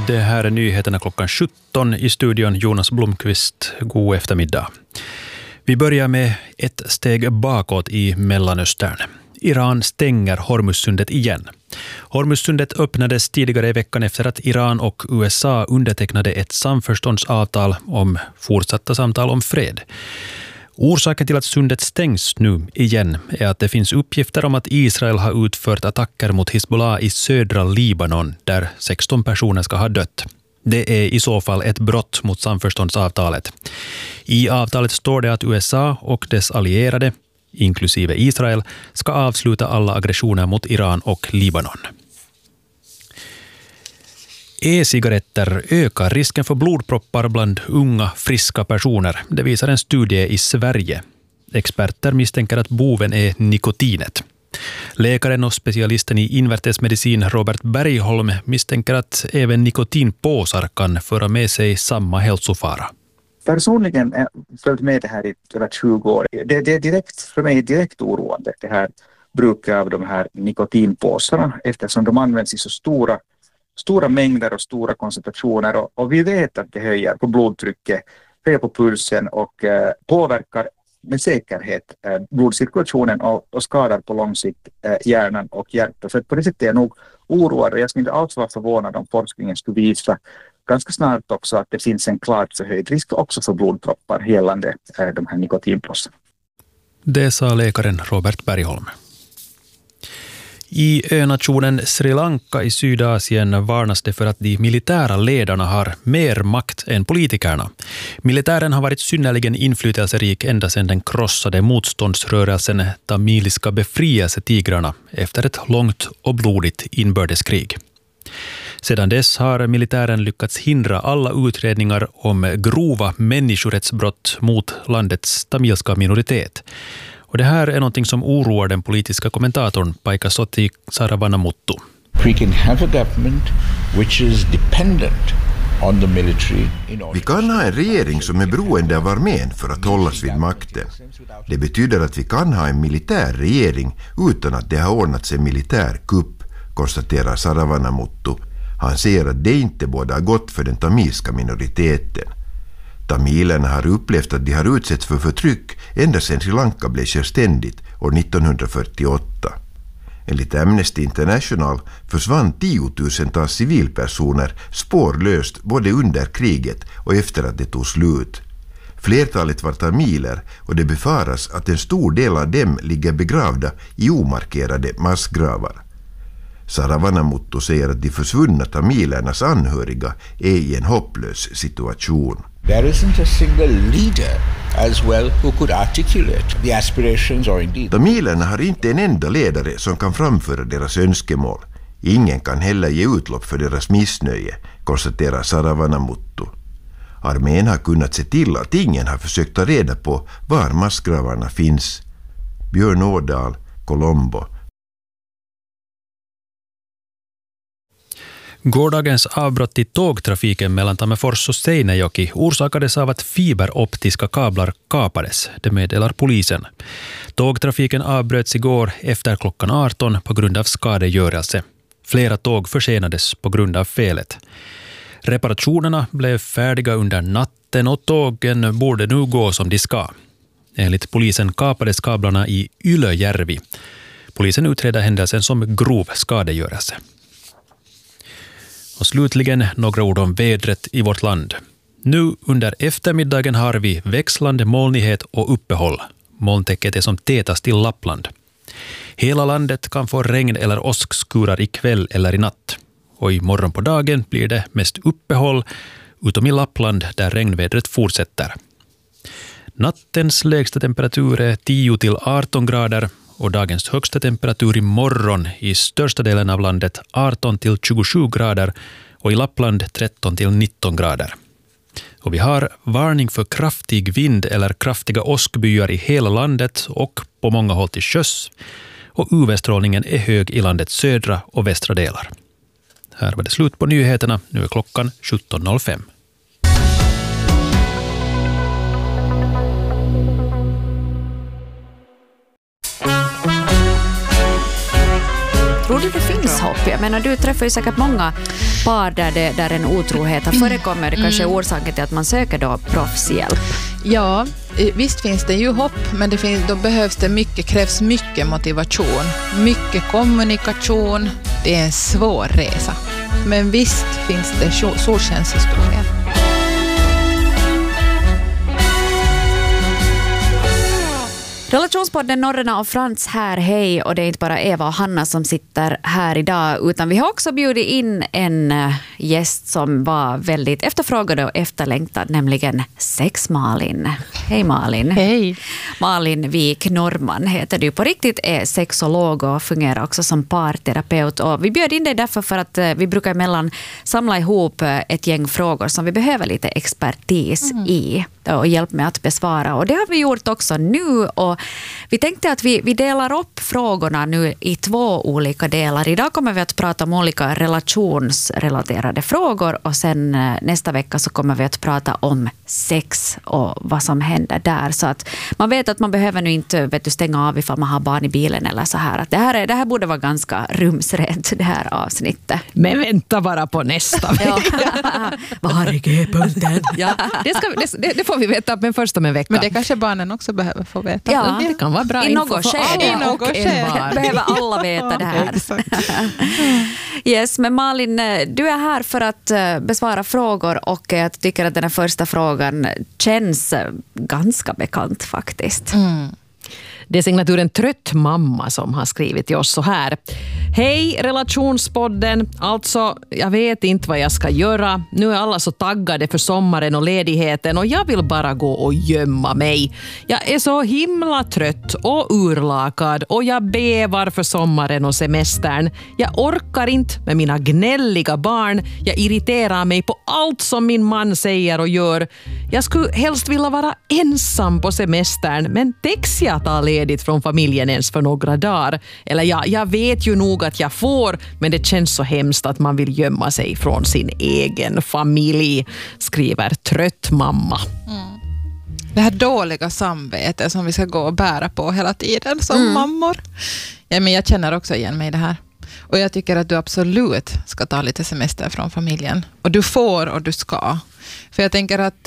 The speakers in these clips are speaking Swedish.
Det här är nyheterna klockan 17 i studion. Jonas Blomqvist, god eftermiddag. Vi börjar med ett steg bakåt i Mellanöstern. Iran stänger Hormuzsundet igen. Hormuzsundet öppnades tidigare i veckan efter att Iran och USA undertecknade ett samförståndsavtal om fortsatta samtal om fred. Orsaken till att sundet stängs nu igen är att det finns uppgifter om att Israel har utfört attacker mot Hizbollah i södra Libanon där 16 personer ska ha dött. Det är i så fall ett brott mot samförståndsavtalet. I avtalet står det att USA och dess allierade, inklusive Israel, ska avsluta alla aggressioner mot Iran och Libanon. E-cigaretter ökar risken för blodproppar bland unga, friska personer. Det visar en studie i Sverige. Experter misstänker att boven är nikotinet. Läkaren och specialisten i invärtesmedicin Robert Bergholm misstänker att även nikotinpåsar kan föra med sig samma hälsofara. Personligen har jag följt med det här i över 20 år. Det är för mig direkt oroande, det här bruket av de här nikotinpåsarna, eftersom de används i så stora mängder och stora koncentrationer. Och vi vet att det höjer på blodtrycket, höjer på pulsen och påverkar med säkerhet blodcirkulationen och skadar på lång sikt hjärnan och hjärtat. Så på det sättet är jag nog oroad, och jag skulle inte alls vara förvånad om forskningen skulle visa ganska snart också att det finns en klart förhöjd risk också för blodproppar gällande de här nikotinpåsarna. Det sa läkaren Robert Bergholm. I önationen Sri Lanka i Sydasien varnas det för att de militära ledarna har mer makt än politikerna. Militären har varit synnerligen inflytelserik ända sedan den krossade motståndsrörelsen Tamiliska befrielsetigrarna efter ett långt och blodigt inbördeskrig. Sedan dess har militären lyckats hindra alla utredningar om grova människorättsbrott mot landets tamilska minoritet. Och det här är någonting som oroar den politiska kommentatorn Paikasoti Saravanamuttu. We can have a government which is dependent on the military. Vi kan ha en regering som är beroende av armén för att hållas vid makten. Det betyder att vi kan ha en militär regering utan att det har ordnats en militär kupp, konstaterar Saravanamuttu. Han ser att det inte både har gått för den tamilska minoriteten. Tamilerna har upplevt att de har utsatts för förtryck ända sedan Sri Lanka blev självständigt år 1948. Enligt Amnesty International försvann 10 000-tals civilpersoner spårlöst både under kriget och efter att det tog slut. Flertalet var tamiler, och det befaras att en stor del av dem ligger begravda i omarkerade massgravar. Saravanamuttu säger att de försvunna tamilernas anhöriga är i en hopplös situation. There isn't a single leader as well who could articulate the aspirations or indeed. Tamilerna har inte en enda ledare som kan framföra deras önskemål. Ingen kan heller ge utlopp för deras missnöje, konstaterar Saravanamuttu. Armén har kunnat se till att ingen har försökt ta reda på var massgravarna finns. Björn Årdal, Colombo. Gårdagens avbrott i tågtrafiken mellan Tammerfors och Seinäjoki orsakades av att fiberoptiska kablar kapades, det meddelar polisen. Tågtrafiken avbröts igår efter klockan 18 på grund av skadegörelse. Flera tåg försenades på grund av felet. Reparationerna blev färdiga under natten och tågen borde nu gå som de ska. Enligt polisen kapades kablarna i Ylöjärvi. Polisen utreder händelsen som grov skadegörelse. Och slutligen några ord om vädret i vårt land. Nu under eftermiddagen har vi växlande molnighet och uppehåll. Molntäcket är som tätast i Lappland. Hela landet kan få regn eller åskskurar ikväll eller i natt. Och i morgon på dagen blir det mest uppehåll, utom i Lappland där regnvädret fortsätter. Nattens lägsta temperatur är 10-18 grader och dagens högsta temperatur i morgon i största delen av landet 18-27 grader och i Lappland 13-19 grader. Och vi har varning för kraftig vind eller kraftiga åskbyar i hela landet och på många håll till sjöss. Och UV-strålningen är hög i landets södra och västra delar. Här var det slut på nyheterna. Nu är klockan 17.05. tror du det finns hopp? Jag menar, du träffar ju säkert många par där en otrohet har förekommit. Det kanske är orsaken till att man söker då proffshjälp. Ja, visst finns det ju hopp, men då krävs mycket motivation, mycket kommunikation. Det är en svår resa. Men visst finns det solskenshistorier. Relationspodden Norrena och Frans här, hej. Och det är inte bara Eva och Hanna som sitter här idag, utan vi har också bjudit in en gäst som var väldigt efterfrågad och efterlängtad, nämligen Sex-Malin. Hej Malin. Hej. Malin Wik Norman heter du. På riktigt är sexolog och fungerar också som parterapeut. Och vi bjöd in dig därför för att vi brukar emellan samla ihop ett gäng frågor som vi behöver lite expertis i och hjälp med att besvara. Och det har vi gjort också nu, och vi tänkte att vi delar upp frågorna nu i 2 olika delar. Idag kommer vi att prata om olika relationsrelaterade frågor, och sen nästa vecka så kommer vi att prata om sex och vad som händer där. Så att man vet att man behöver nu inte stänga av ifall man har barn i bilen eller så här. Att det här borde vara ganska rumsrätt, det här avsnittet. Men vänta bara på nästa vecka. Var är G-punkten? Ja, det får vi veta, men först om en vecka. Men det kanske barnen också behöver få veta. Ja. Det kan vara bra I något skede behöver alla veta det här. Yes, men Malin, du är här för att besvara frågor, och jag tycker att den här första frågan känns ganska bekant faktiskt. Det är signaturen Trött mamma som har skrivit till oss så här. Hej relationspodden, alltså jag vet inte vad jag ska göra. Nu är alla så taggade för sommaren och ledigheten och jag vill bara gå och gömma mig. Jag är så himla trött och urlakad och jag bävar för sommaren och semestern. Jag orkar inte med mina gnälliga barn. Jag irriterar mig på allt som min man säger och gör. Jag skulle helst vilja vara ensam på semestern, men täcks jag ta ledigt från familjen ens för några dagar? Eller jag vet ju nog att jag får, men det känns så hemskt att man vill gömma sig från sin egen familj, skriver Trött mamma. Det här dåliga samvetet som vi ska gå och bära på hela tiden som mammor. Ja, men jag känner också igen mig i det här. Och jag tycker att du absolut ska ta lite semester från familjen. Och du får och du ska. För jag tänker att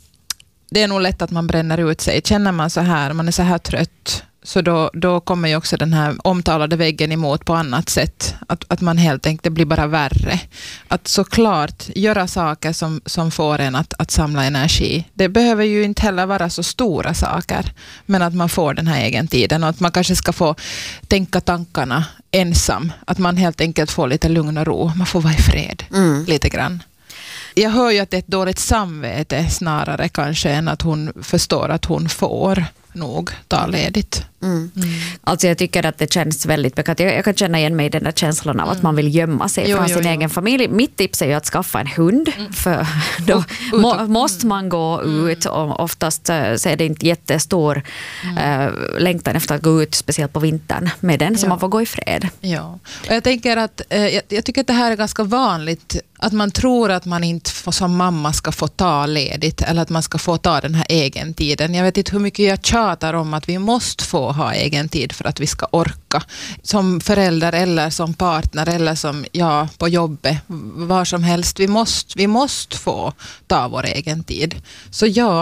det är nog lätt att man bränner ut sig. Känner man så här, man är så här trött, så då kommer ju också den här omtalade väggen emot på annat sätt. Att man helt enkelt, det blir bara värre. Att såklart göra saker som får en att samla energi. Det behöver ju inte heller vara så stora saker. Men att man får den här egen tiden. Och att man kanske ska få tänka tankarna ensam. Att man helt enkelt får lite lugn och ro. Man får vara i fred lite grann. Jag hör ju att det är ett dåligt samvete snarare kanske än att hon förstår att hon får nog ta ledigt. Alltså jag tycker att det känns väldigt bekant. Jag kan känna igen mig i den där känslan av att man vill gömma sig från sin egen familj. Mitt tips är ju att skaffa en hund, för då måste man gå ut, och oftast så är det inte jättestor längtan efter att gå ut, speciellt på vintern med den, så man får gå i fred. Ja, och jag tänker att jag tycker att det här är ganska vanligt, att man tror att man inte som mamma ska få ta ledigt, eller att man ska få ta den här egen tiden. Jag vet inte hur mycket jag tjatar om att vi måste få ha egen tid för att vi ska orka. Som förälder eller som partner eller som på jobbet, var som helst. Vi måste få ta vår egen tid. Så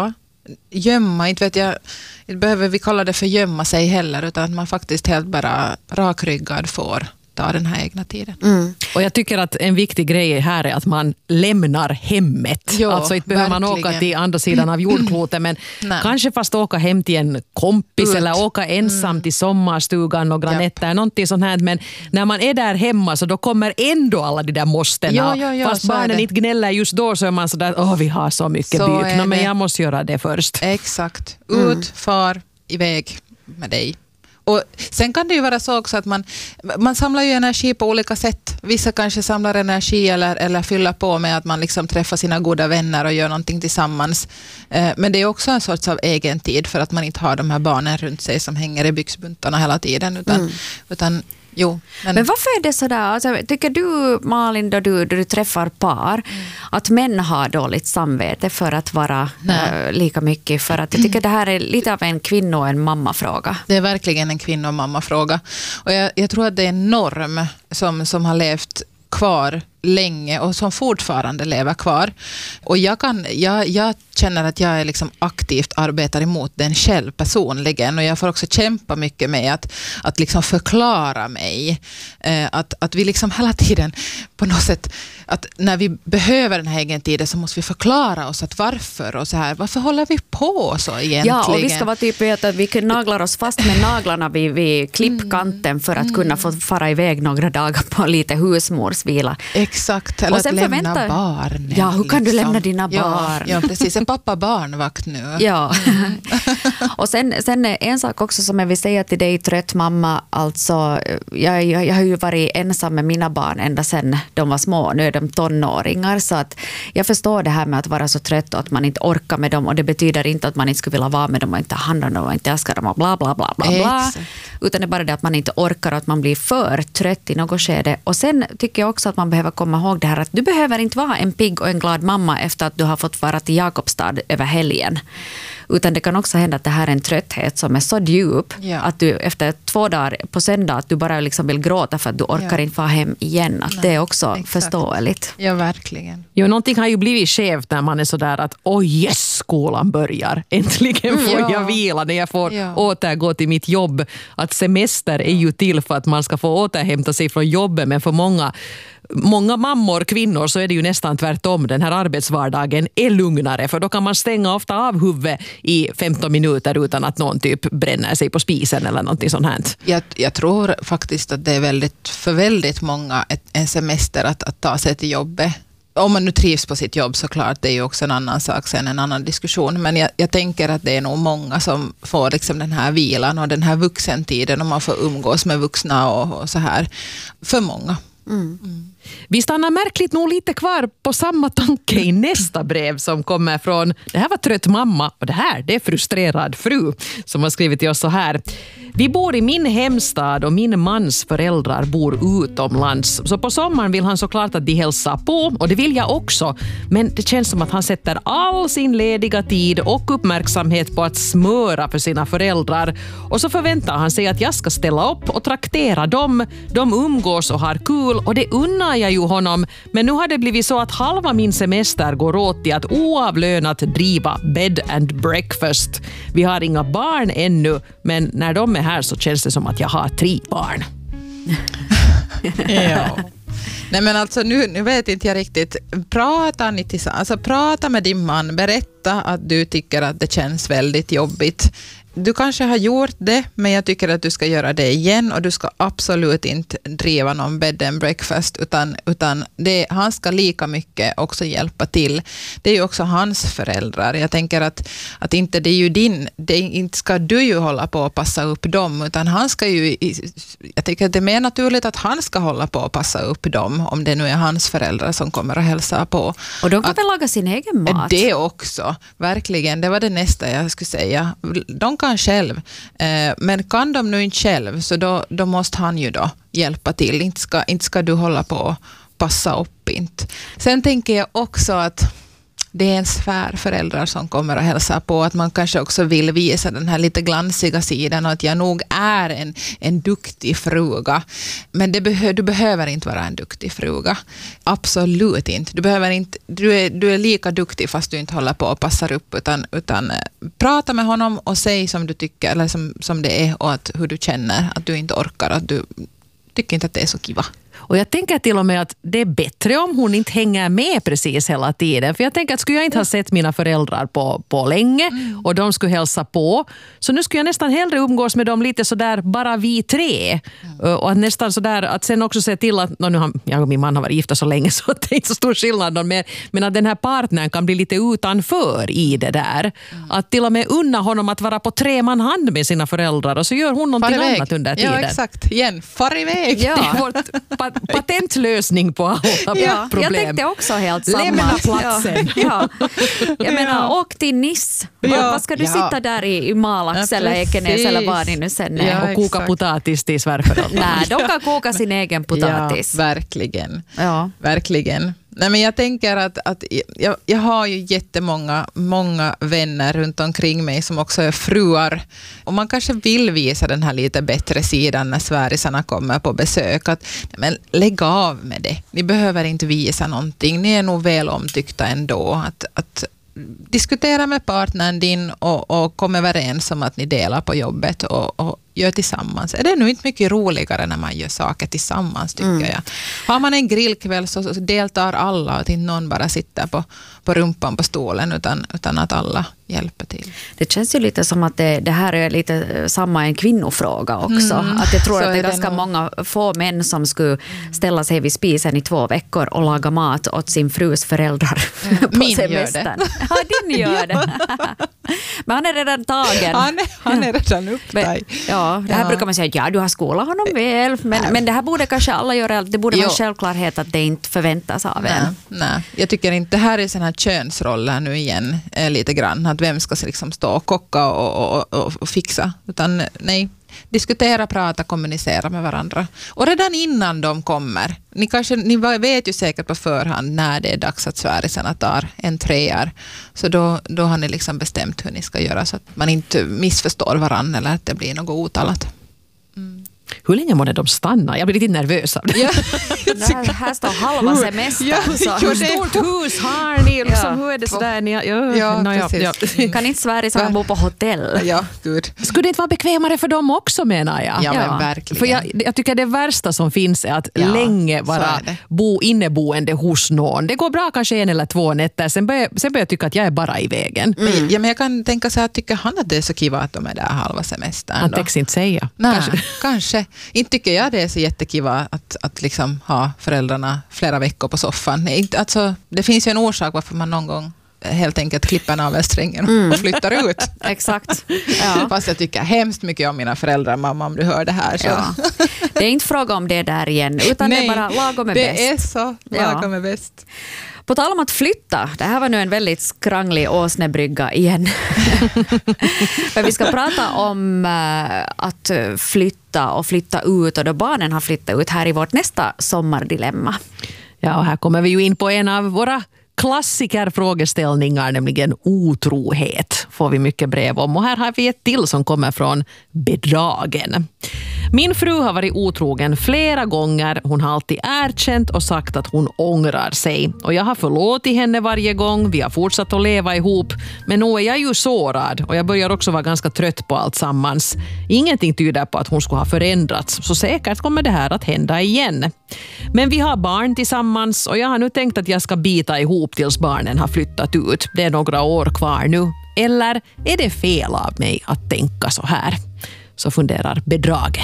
gömma, inte vet jag, inte behöver vi kalla det för gömma sig heller, utan att man faktiskt helt bara rakryggad får ta den här egna tiden. Och jag tycker att en viktig grej här är att man lämnar hemmet. Jo, alltså inte behöver man åka till andra sidan av jordkloten, men kanske fast åka hem till en kompis eller åka ensam till sommarstugan några nätter, någonting sånt här. Men när man är där hemma så då kommer ändå alla de där måstena. Fast barnen inte gnäller just då, så är man sådär, vi har så mycket byk. Men jag måste göra det först. Exakt. Far iväg med dig. Och sen kan det ju vara så också att man samlar ju energi på olika sätt. Vissa kanske samlar energi eller fyller på med att man liksom träffar sina goda vänner och gör någonting tillsammans. Men det är också en sorts av egen tid, för att man inte har de här barnen runt sig som hänger i byxbuntarna hela tiden. Utan Jo. Men varför är det sådär? Alltså, tycker du, Malin, då du träffar par, att män har dåligt samvete för att vara lika mycket? För att jag tycker det här är lite av en kvinno- och en mammafråga. Det är verkligen en kvinno- och mammafråga. Och jag tror att det är en norm som har levt kvar länge och som fortfarande lever kvar. Och jag känner att jag är liksom aktivt arbetar emot den själv personligen, och jag får också kämpa mycket med att liksom förklara mig. Att vi liksom hela tiden på något sätt, att när vi behöver den här egen tiden så måste vi förklara oss att varför och så här. Varför håller vi på så egentligen? Ja, och vi ska vara typ att vi naglar oss fast med naglarna vid klippkanten för att kunna få fara iväg några dagar på lite husmorsvila. Exakt, eller att lämna barn. Ja, hur kan du lämna dina barn? Ja, precis. En pappa-barnvakt nu. Ja. Och sen en sak också som jag vill säga till dig, trött mamma. Alltså, jag har ju varit ensam med mina barn ända sedan de var små. Nu är de tonåringar, så att jag förstår det här med att vara så trött och att man inte orkar med dem. Och det betyder inte att man inte skulle vilja vara med dem och inte ta hand om dem och inte älska dem och bla bla bla bla bla. Utan det är bara det att man inte orkar och att man blir för trött i något skede. Och sen tycker jag också att man behöver komma ihåg det här att du behöver inte vara en pigg och en glad mamma efter att du har fått vara till Jakobstad över helgen. Utan det kan också hända att det här är en trötthet som är så djup att du efter 2 dagar på söndag att du bara liksom vill gråta för att du orkar inte vara hem igen. Att det är också förståeligt. Ja, verkligen. Jo, någonting har ju blivit skevt när man är sådär att skolan börjar. Äntligen får jag vila när jag får återgå till mitt jobb. Att semester är ju till för att man ska få återhämta sig från jobbet, men för många mammor, kvinnor, så är det ju nästan tvärtom. Den här arbetsvardagen är lugnare, för då kan man stänga ofta av huvudet i 15 minuter utan att någon typ bränner sig på spisen eller någonting sånt här. Jag tror faktiskt att det är för väldigt många en semester att ta sig till jobbet. Om man nu trivs på sitt jobb såklart, det är ju också en annan sak, sen en annan diskussion. Men jag tänker att det är nog många som får liksom den här vilan och den här vuxentiden, och man får umgås med vuxna och så här. För många. Vi stannar märkligt nog lite kvar på samma tanke i nästa brev som kommer från, det här var trött mamma och det är frustrerad fru som har skrivit till oss så här. Vi bor i min hemstad och min mans föräldrar bor utomlands. Så på sommaren vill han såklart att de hälsar på, och det vill jag också. Men det känns som att han sätter all sin lediga tid och uppmärksamhet på att smöra för sina föräldrar. Och så förväntar han sig att jag ska ställa upp och traktera dem. De umgås och har kul, och det unnar jag ju honom. Men nu har det blivit så att halva min semester går åt till att oavlönat driva bed and breakfast. Vi har inga barn ännu, men när de är här så känns det som att jag har 3 barn. Ja. Nej, men alltså nu vet inte jag riktigt. Prata med din man, berätta att du tycker att det känns väldigt jobbigt. Du kanske har gjort det, men jag tycker att du ska göra det igen, och du ska absolut inte driva någon bed and breakfast, utan han ska lika mycket också hjälpa till. Det är ju också hans föräldrar. Jag tänker att inte det är ju inte ska du ju hålla på och passa upp dem, utan han ska ju, jag tycker att det är mer naturligt att han ska hålla på och passa upp dem, om det nu är hans föräldrar som kommer att hälsa på. Och de kan väl laga sin egen mat? Det också, verkligen. Det var det nästa jag skulle säga. De kan själv. Men kan de nu inte själv, så då måste han ju då hjälpa till. Inte ska du hålla på och passa upp inte. Sen tänker jag också att det är ens föräldrar som kommer att hälsa på, att man kanske också vill visa den här lite glansiga sidan och att jag nog är en duktig fruga. Men du behöver inte vara en duktig fruga. Absolut inte. Du är lika duktig fast du inte håller på och passar upp, utan prata med honom och säg som du tycker, eller som det är, och hur du känner, att du inte orkar, att du tycker inte att det är så kiva. Och jag tänker till och med att det är bättre om hon inte hänger med precis hela tiden. För jag tänker att skulle jag inte ha sett mina föräldrar på länge och de skulle hälsa på, så nu skulle jag nästan hellre umgås med dem lite sådär bara vi 3. Och att nästan sådär att sen också se till att jag och min man har varit gifta så länge så det är inte så stor skillnad. Men att den här partnern kan bli lite utanför i det där. Att till och med unna honom att vara på 3 man hand med sina föräldrar, och så gör hon någonting annat under tiden. Ja, exakt. Igen, far iväg. Ja. Det är vårt patentlösning på alla problem. Jag tänkte också helt samma. Lämna platsen. Ja. Jag menar, åk till Niss. Vad ska du sitta där i Malax eller Ekenäs eller var ni nu sen är? Och koka potatis till svärföräldrarna. Nej, de kan koka sin egen potatis. Ja, verkligen. Ja. Verkligen. Nej, men jag tänker att jag har ju många vänner runt omkring mig som också är fruar. Och man kanske vill visa den här lite bättre sidan när svärisarna kommer på besök. Men lägg av med det. Ni behöver inte visa någonting. Ni är nog väl omtyckta ändå. Att diskutera med partnern din och kom överens om att ni delar på jobbet och gör tillsammans. Är det nu inte mycket roligare när man gör saker tillsammans, tycker jag. Har man en grillkväll så deltar alla, att inte någon bara sitter på rumpan på stolen utan att alla hjälper till. Det känns ju lite som att det här är lite samma en kvinnofråga också. Att jag tror att det är ganska många få män som skulle ställa sig vid spisen i 2 veckor och laga mat åt sin frus föräldrar på Min semestern. gör det. Ja, din gör det. Men han är redan tagen. Han är redan upptagen. Ja, det här brukar man säga, ja, du har skolat honom väl. Men det här borde kanske alla göra. Det borde vara en självklarhet att det inte förväntas av en. Nej, jag tycker inte. Det här är sån här könsroller nu igen lite grann. Att vem ska liksom stå och kocka och fixa. Utan nej, diskutera, prata, kommunicera med varandra. Och redan innan de kommer, ni vet ju säkert på förhand när det är dags att svärisarna tar entréer. Så då har ni liksom bestämt hur ni ska göra så att man inte missförstår varandra eller att det blir något otalat. Hur länge måste de stanna? Jag blir lite nervös av det. Ja. Här står halva semestern. Hur stort hus har ni? Liksom, hur är det sådär? Kan inte Sverige bo på hotell? Ja, gud. Skulle det inte vara bekvämare för dem också, menar jag? Ja, men verkligen. För jag tycker det värsta som finns är att länge vara inneboende hos någon. Det går bra kanske 1 eller 2 nätter. Sen börjar jag tycka att jag är bara i vägen. Ja, men jag kan tänka så här, tycker han att det är så kiva att de är där halva semestern? Han täcks inte säga. Nej, kanske. Inte tycker jag det är så jättekiva att liksom ha föräldrarna flera veckor på soffan. Nej, alltså, det finns ju en orsak varför man någon gång helt enkelt klipper navelsträngen och flyttar ut. Exakt. Ja. Fast jag tycker hemskt mycket om mina föräldrar, mamma, om du hör det här. Så. Ja. Det är inte fråga om det där igen, utan det är bara lagom är bäst. Det är så, lagom är bäst. På tal om att flytta, det här var nu en väldigt skranglig åsnebrygga igen. Men vi ska prata om att flytta och flytta ut, och då barnen har flyttat ut här i vårt nästa sommardilemma. Ja, och här kommer vi ju in på en av våra klassikerfrågeställningar, nämligen otrohet. Får vi mycket brev om. Och här har vi ett till som kommer från bedragen. Min fru har varit otrogen flera gånger. Hon har alltid erkänt och sagt att hon ångrar sig. Och jag har förlåtit henne varje gång. Vi har fortsatt att leva ihop. Men nu är jag ju sårad och jag börjar också vara ganska trött på allt sammans. Ingenting tyder på att hon skulle ha förändrats. Så säkert kommer det här att hända igen. Men vi har barn tillsammans och jag har nu tänkt att jag ska bita ihop tills barnen har flyttat ut. Det är några år kvar nu. Eller är det fel av mig att tänka så här? Så funderar bedragen.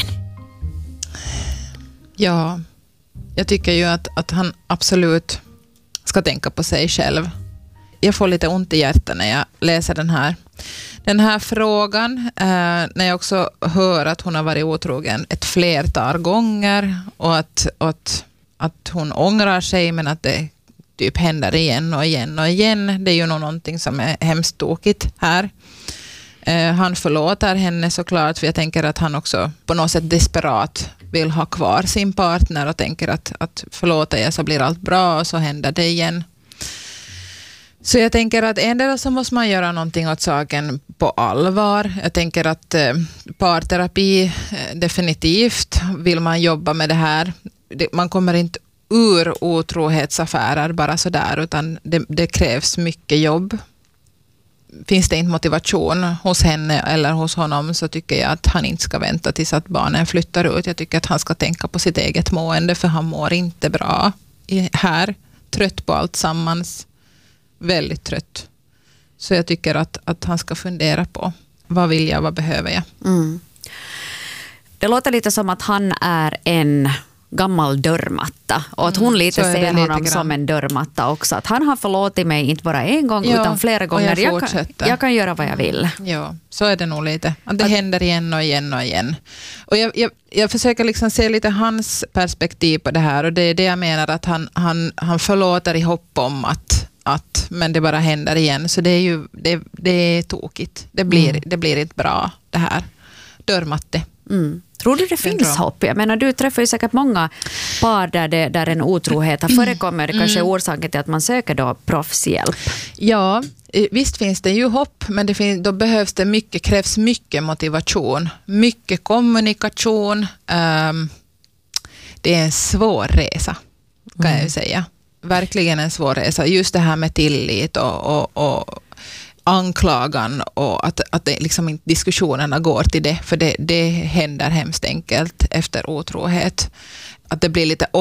Ja, jag tycker ju att han absolut ska tänka på sig själv. Jag får lite ont i hjärtat när jag läser den här frågan. När jag också hör att hon har varit otrogen ett flertal gånger och att hon ångrar sig, men att det typ händer igen och igen och igen. Det är ju nog någonting som är hemskt tokigt här. Han förlåter henne såklart, för jag tänker att han också på något sätt desperat vill ha kvar sin partner och tänker att förlåter jag så blir allt bra och så händer det igen. Så jag tänker att endera så måste man göra någonting åt saken på allvar. Jag tänker att parterapi definitivt vill man jobba med det här. Man kommer inte ur otrohetsaffärer bara så där, utan det krävs mycket jobb. Finns det inte motivation hos henne eller hos honom, så tycker jag att han inte ska vänta tills att barnen flyttar ut. Jag tycker att han ska tänka på sitt eget mående, för han mår inte bra här. Trött på allt sammans. Väldigt trött. Så jag tycker att han ska fundera på vad vill jag, vad behöver jag. Det låter lite som att han är en gammal dörrmatta. Och att hon lite ser honom som en dörrmatta också. Att han har förlåtit mig inte bara en gång utan flera gånger. Jag kan göra vad jag vill. Ja, så är det nog lite. Att det händer igen och igen och igen. Och jag försöker liksom se lite hans perspektiv på det här. Och det är det jag menar, att han förlåter i hopp om att men det bara händer igen. Så det är ju det är tokigt. Det blir inte bra det här. Dörrmatte. Tror du det finns hopp? Jag menar, du träffar ju säkert många par där en otrohet har förekommit. Det kanske är orsaken till att man söker då proffshjälp. Ja, visst finns det ju hopp, men då krävs mycket motivation, mycket kommunikation. Det är en svår resa, kan jag ju säga. Verkligen en svår resa. Just det här med tillit och anklagan och att det liksom inte diskussionerna går till det, för det händer hemskt enkelt efter otrohet. Att det blir lite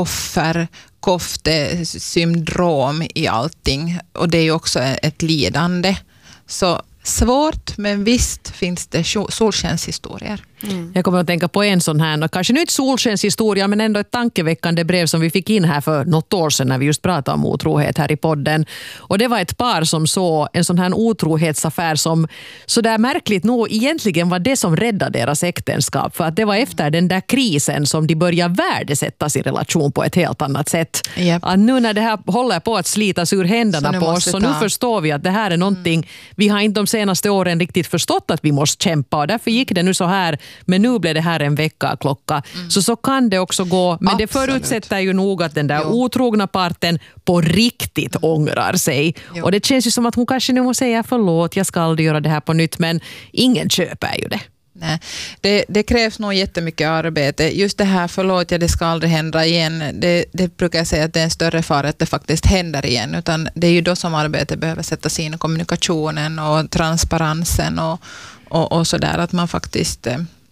offer-kofte-syndrom i allting, och det är ju också ett lidande. Så svårt, men visst finns det solskenshistorier. Jag kommer att tänka på en sån här, kanske nu inte solskenshistoria, men ändå ett tankeväckande brev som vi fick in här för något år sedan när vi just pratade om otrohet här i podden. Och det var ett par som såg en sån här otrohetsaffär som så där märkligt nog egentligen var det som räddade deras äktenskap. För att det var efter den där krisen som de började värdesätta sin relation på ett helt annat sätt. Yep. Att nu när det här håller på att slitas ur händerna på oss, så nu förstår vi att det här är någonting vi har inte de senaste åren riktigt förstått att vi måste kämpa, och därför gick det nu så här. Men nu blev det här en väckarklocka. Så kan det också gå. Men det förutsätter ju nog att den där otrogna parten på riktigt ångrar sig. Och det känns ju som att hon kanske nu måste säga förlåt, jag ska aldrig göra det här på nytt. Men ingen köper ju det. Nej, det krävs nog jättemycket arbete. Just det här förlåt, det ska aldrig hända igen. Det brukar jag säga att det är en större fara att det faktiskt händer igen. Utan det är ju då som arbetet behöver sättas in, kommunikationen och transparensen och sådär, att man faktiskt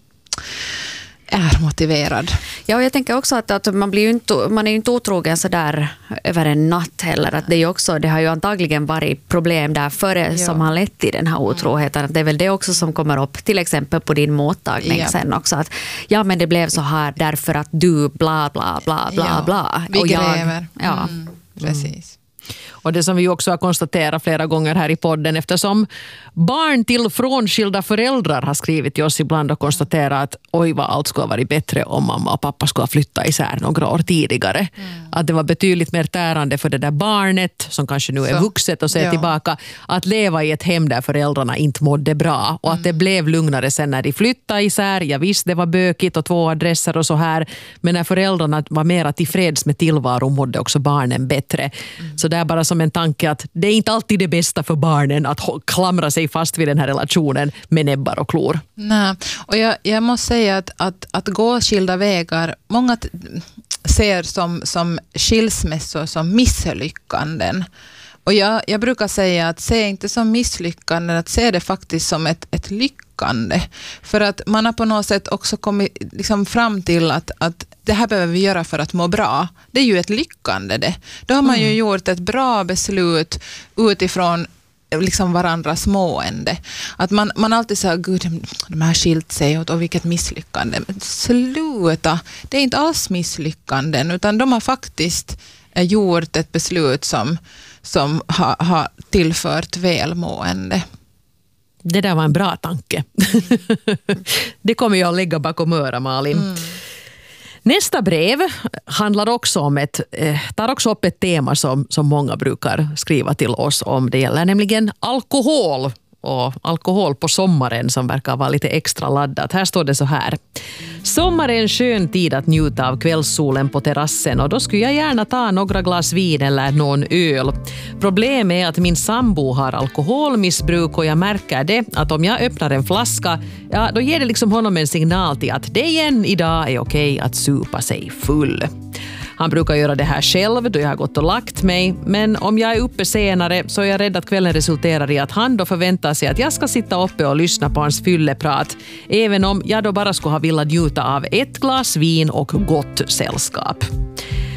är motiverad. Ja, och jag tänker också att man är ju inte otrogen så där över en natt heller. Att det har ju antagligen varit problem där före som har lett till den här otroheten. Det är väl det också som kommer upp, till exempel på din mottagning sen också. Att, men det blev så här därför att du bla bla bla bla bla. Vi gräver. Precis. Och det som vi också har konstaterat flera gånger här i podden, eftersom barn till frånskilda föräldrar har skrivit till oss ibland och konstaterat att oj vad allt skulle ha varit bättre om mamma och pappa skulle ha flyttat isär några år tidigare. Att det var betydligt mer tärande för det där barnet som kanske nu är vuxet och ser tillbaka, att leva i ett hem där föräldrarna inte mådde bra, och att det blev lugnare sen när de flyttade isär. Ja visst, det var bökigt och 2 adresser och så här, men när föräldrarna var mera tillfreds med tillvaron mådde också barnen bättre. Så det är bara som en tanke att det är inte alltid det bästa för barnen att klamra sig fast vid den här relationen med näbbar och klor. Nej, och jag måste säga att gå skilda vägar, många ser som skilsmässor som misslyckanden. Och jag brukar säga att se inte som misslyckanden, att se det faktiskt som ett lyckande. För att man har på något sätt också kommit liksom fram till att det här behöver vi göra för att må bra. Det är ju ett lyckande det. Då har man ju gjort ett bra beslut utifrån liksom varandras mående. Att man alltid säger, gud, de har skilt sig och vilket misslyckande. Men sluta, det är inte alls misslyckanden, utan de har faktiskt gjort ett beslut som har tillfört välmående. Det där var en bra tanke. Det kommer jag att lägga bakom öra, Malin. Nästa brev handlar också om tar också upp ett tema som många brukar skriva till oss om. Det gäller nämligen alkohol. Och alkohol på sommaren som verkar vara lite extra laddat. Här står det så här. Sommar är en skön tid att njuta av kvällssolen på terrassen, och då skulle jag gärna ta några glas vin eller någon öl. Problemet är att min sambo har alkoholmissbruk, och jag märker det att om jag öppnar en flaska, då ger det liksom honom en signal till att det igen idag är okej att supa sig full. Han brukar göra det här själv då jag har gått och lagt mig, men om jag är uppe senare så är jag rädd att kvällen resulterar i att han då förväntar sig att jag ska sitta uppe och lyssna på hans fylleprat, även om jag då bara skulle ha velat njuta av ett glas vin och gott sällskap.